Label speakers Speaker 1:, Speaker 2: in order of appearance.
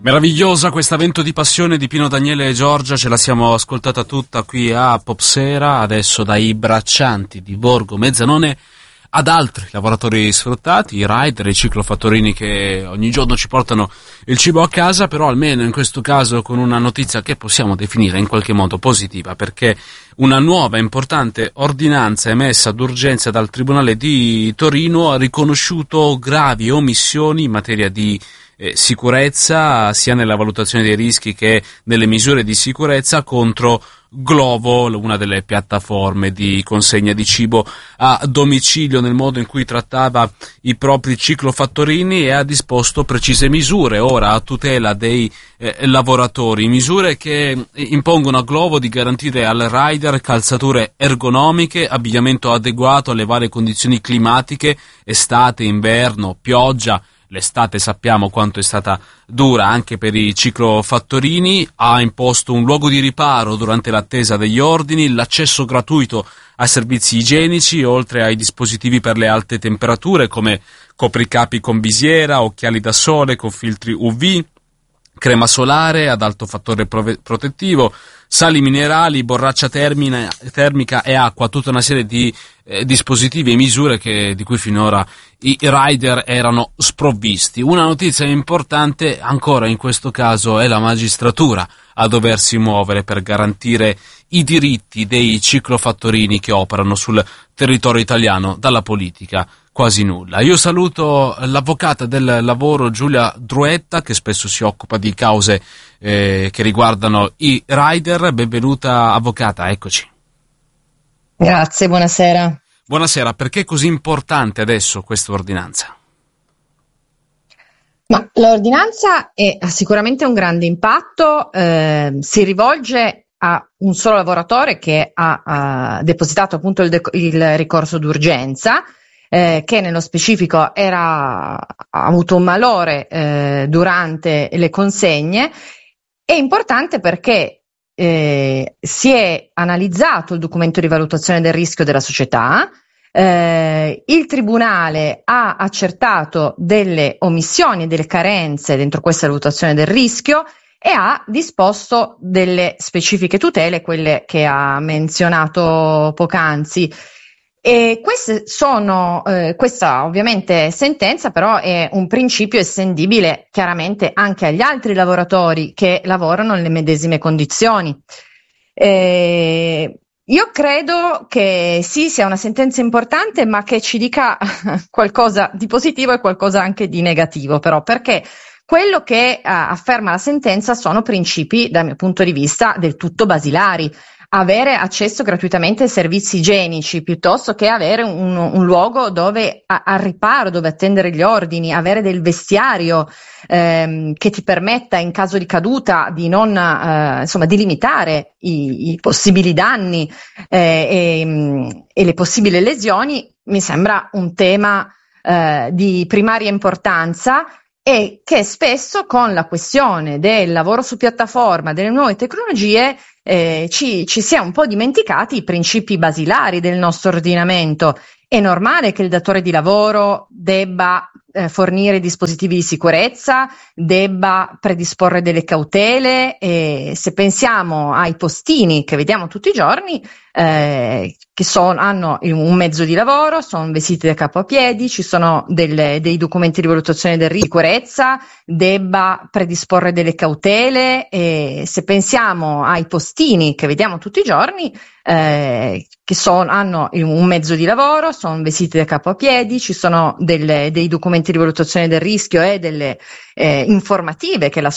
Speaker 1: Meravigliosa questa Vento di passione di Pino Daniele e Giorgia, ce la siamo ascoltata tutta qui a Popsera, adesso dai braccianti di Borgo Mezzanone ad altri lavoratori sfruttati, i rider, i ciclofattorini che ogni giorno ci portano il cibo a casa, però almeno in questo caso con una notizia che possiamo definire in qualche modo positiva, perché una nuova importante ordinanza emessa d'urgenza dal Tribunale di Torino ha riconosciuto gravi omissioni in materia di sicurezza, sia nella valutazione dei rischi che nelle misure di sicurezza contro Glovo, una delle piattaforme di consegna di cibo a domicilio, nel modo in cui trattava i propri ciclofattorini, e ha disposto precise misure ora a tutela dei lavoratori, misure che impongono a Glovo di garantire al rider calzature ergonomiche, abbigliamento adeguato alle varie condizioni climatiche, estate, inverno, pioggia. L'estate sappiamo quanto è stata dura anche per i ciclofattorini, ha imposto un luogo di riparo durante l'attesa degli ordini, l'accesso gratuito ai servizi igienici, oltre ai dispositivi per le alte temperature come copricapi con visiera, occhiali da sole con filtri UV, crema solare ad alto fattore protettivo, sali minerali, borraccia termica e acqua, tutta una serie di dispositivi e misure di cui finora i rider erano sprovvisti. Una notizia importante ancora in questo caso è la magistratura a doversi muovere per garantire i diritti dei ciclofattorini che operano sul territorio italiano, dalla politica quasi nulla. Io saluto l'avvocata del lavoro Giulia Druetta, che spesso si occupa di cause che riguardano i rider. Benvenuta avvocata, eccoci.
Speaker 2: Grazie, buonasera.
Speaker 1: Buonasera, perché è così importante adesso questa ordinanza?
Speaker 2: Ma l'ordinanza ha sicuramente un grande impatto, si rivolge a un solo lavoratore che ha depositato appunto il ricorso d'urgenza, che nello specifico ha avuto un malore durante le consegne. È importante perché si è analizzato il documento di valutazione del rischio della società, il Tribunale ha accertato delle omissioni e delle carenze dentro questa valutazione del rischio e ha disposto delle specifiche tutele, quelle che ha menzionato poc'anzi. E questa ovviamente sentenza però è un principio estendibile chiaramente anche agli altri lavoratori che lavorano nelle medesime condizioni. Io credo che sì, sia una sentenza importante, ma che ci dica qualcosa di positivo e qualcosa anche di negativo, però, perché quello che afferma la sentenza sono principi, dal mio punto di vista, del tutto basilari. Avere accesso gratuitamente ai servizi igienici, piuttosto che avere un luogo dove al riparo, dove attendere gli ordini, avere del vestiario che ti permetta in caso di caduta di non di limitare i possibili danni e le possibili lesioni, mi sembra un tema di primaria importanza, e che spesso con la questione del lavoro su piattaforma, delle nuove tecnologie, ci si è un po' dimenticati i principi basilari del nostro ordinamento. È normale che il datore di lavoro debba fornire dispositivi di sicurezza, debba predisporre delle cautele, e se pensiamo ai postini che vediamo tutti i giorni, che hanno un mezzo di lavoro, sono vestiti da capo a piedi, ci sono dei documenti di valutazione del rischio, sicurezza, debba predisporre delle cautele, e se pensiamo ai postini che vediamo tutti i giorni, che hanno un mezzo di lavoro, sono vestiti da capo a piedi, ci sono dei documenti di valutazione del rischio e delle informative che la